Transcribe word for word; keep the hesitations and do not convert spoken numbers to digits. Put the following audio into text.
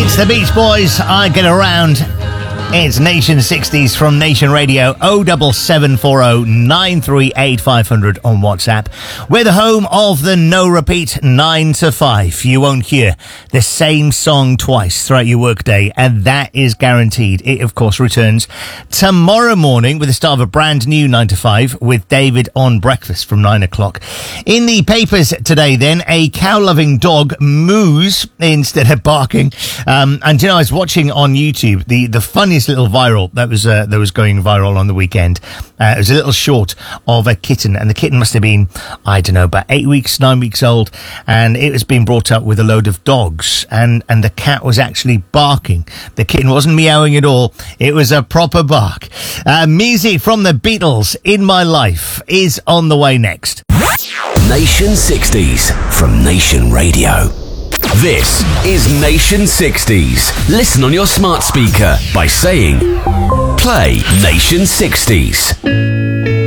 It's the Beach Boys, I Get Around. It's Nation sixties from Nation Radio, oh seven seven four oh nine three eight five hundred on WhatsApp. We're the home of the no repeat nine to five. You won't hear the same song twice throughout your workday, and that is guaranteed. It, of course, returns tomorrow morning with the start of a brand new nine to five with David on breakfast from nine o'clock. In the papers today, then, a cow-loving dog moos instead of barking. Um, and, you know, I was watching on YouTube the, the funniest little viral that was uh, that was going viral on the weekend. Uh, it was a little short of a kitten, and the kitten must have been, I don't know, about eight weeks, nine weeks old, and it was being brought up with a load of dogs, and, and the cat was actually barking. The kitten wasn't meowing at all. It was a proper bark. Uh, music from the Beatles, In My Life, is on the way next. Nation sixties from Nation Radio. This is Nation sixties. Listen on your smart speaker by saying, play Nation sixties.